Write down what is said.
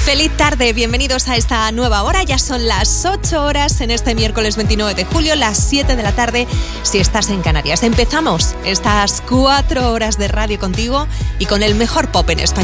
Feliz tarde, bienvenidos a esta nueva hora. Ya son las 8 horas en este miércoles 29 de julio, las 7 de la tarde si estás en Canarias. Empezamos estas 4 horas de radio contigo y con el mejor pop en español.